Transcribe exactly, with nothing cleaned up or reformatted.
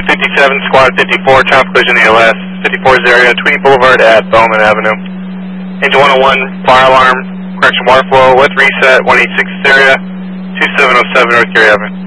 fifty-seven, Squad fifty-four, traffic collision A L S, fifty-four's area, Tweedy Boulevard at Bowman Avenue. Engine one oh one, fire alarm, correction water flow with reset, one eighty-six's area, two seven oh seven North Gary Avenue.